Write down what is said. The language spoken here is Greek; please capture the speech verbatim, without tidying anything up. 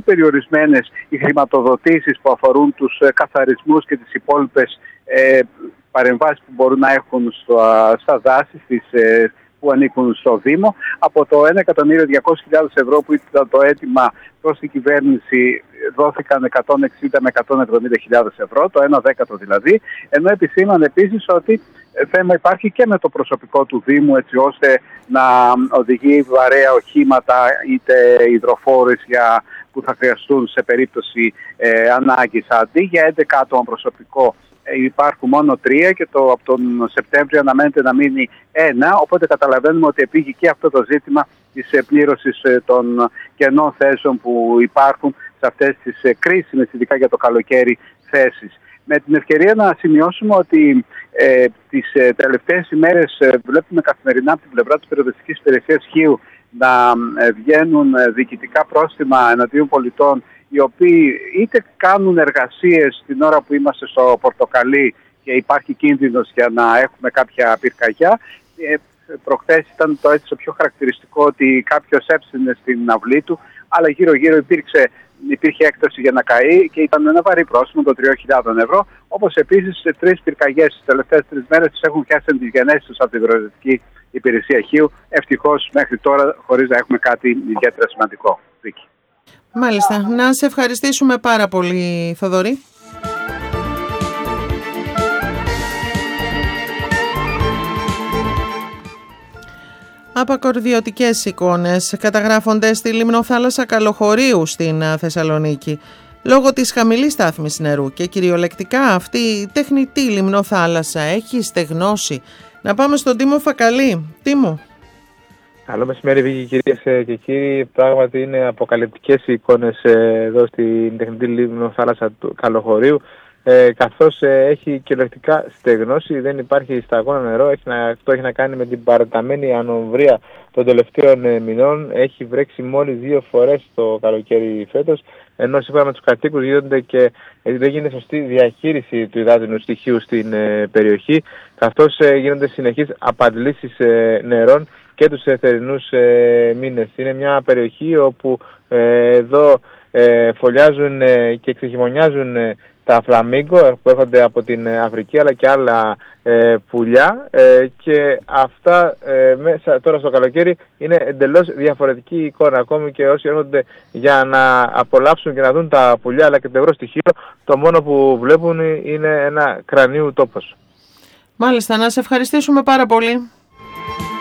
περιορισμένες οι χρηματοδοτήσεις που αφορούν τους καθαρισμούς και τις υπόλοιπες ε, παρεμβάσεις που μπορούν να έχουν στα, στα δάση, στις, ε, που ανήκουν στο Δήμο. Από το ένα εκατομμύριο διακόσιες χιλιάδες ευρώ που ήταν το αίτημα προς την κυβέρνηση, δόθηκαν εκατόν εξήντα με εκατόν εβδομήντα χιλιάδες ευρώ, το ένα δέκατο δηλαδή, ενώ επισήμανε επίσης ότι θέμα υπάρχει και με το προσωπικό του Δήμου, έτσι ώστε να οδηγεί βαρέα οχήματα είτε υδροφόρες για, που θα χρειαστούν σε περίπτωση ε, ανάγκης. Αντί για έντεκα άτομα προσωπικό υπάρχουν μόνο τρία και το, από τον Σεπτέμβριο αναμένεται να μείνει ένα, οπότε καταλαβαίνουμε ότι επήγει και αυτό το ζήτημα της πλήρωσης των κενών θέσεων που υπάρχουν σε αυτές τις κρίσιμες, ειδικά για το καλοκαίρι, θέσεις. Με την ευκαιρία να σημειώσουμε ότι ε, τις ε, τελευταίες ημέρες ε, βλέπουμε καθημερινά από την πλευρά της Πυροσβεστικής Υπηρεσίας Χίου να ε, βγαίνουν ε, διοικητικά πρόστιμα εναντίον πολιτών, οι οποίοι είτε κάνουν εργασίες την ώρα που είμαστε στο πορτοκαλί και υπάρχει κίνδυνος για να έχουμε κάποια πυρκαγιά. Ε, προχθές ήταν το έτσι το πιο χαρακτηριστικό ότι κάποιος έψινε στην αυλή του, αλλά γύρω-γύρω υπήρξε, υπήρχε έκταση για να καεί και ήταν ένα βαρύ πρόστιμο των τριών χιλιάδων ευρώ. Όπως επίσης σε τρεις πυρκαγιές τις τελευταίες τρεις μέρες τις έχουν πιάσει τις γενέσεις τους από την Πυροσβεστική Υπηρεσία Χίου. Ευτυχώς μέχρι τώρα χωρίς να έχουμε κάτι ιδιαίτερα σημαντικό. Βίκη. Μάλιστα. Να σε ευχαριστήσουμε πάρα πολύ, Θοδωρή. Απακορδιωτικές εικόνες καταγράφονται στη λιμνοθάλασσα Καλοχωρίου στην Θεσσαλονίκη. Λόγω της χαμηλής στάθμης νερού και κυριολεκτικά αυτή η τεχνητή λιμνοθάλασσα έχει στεγνώσει. Να πάμε στον Τίμο Φακαλή. Τίμο. Καλό μεσημέρι, Βίκη, κυρίες και κύριοι. Πράγματι είναι αποκαλυπτικές οι εικόνες εδώ στην τεχνητή λιμνοθάλασσα του Καλοχωρίου. Ε, καθώς ε, έχει κυριολεκτικά στεγνώσει, δεν υπάρχει σταγόνα νερό. Έχει να, αυτό έχει να κάνει με την παραταμένη ανομβρία των τελευταίων ε, μηνών. Έχει βρέξει μόλις δύο φορές το καλοκαίρι φέτος, ενώ σύμφωνα με τους κατοίκους γίνονται και ε, δεν γίνεται σωστή διαχείριση του υδάτινου στοιχείου στην ε, περιοχή, καθώς ε, γίνονται συνεχείς απαντλήσεις ε, νερών και τους ε, θερινούς ε, μήνες. Είναι μια περιοχή όπου ε, εδώ ε, φωλιάζουν ε, και ξεχειμονιάζουν ε, τα φλαμίγκο που έρχονται από την Αφρική, αλλά και άλλα ε, πουλιά ε, και αυτά ε, μέσα τώρα στο καλοκαίρι είναι εντελώς διαφορετική εικόνα. Ακόμη και όσοι έρχονται για να απολαύσουν και να δουν τα πουλιά αλλά και το υγρό στοιχείο, το μόνο που βλέπουν είναι ένα κρανίου τόπος. Μάλιστα, να σε ευχαριστήσουμε πάρα πολύ.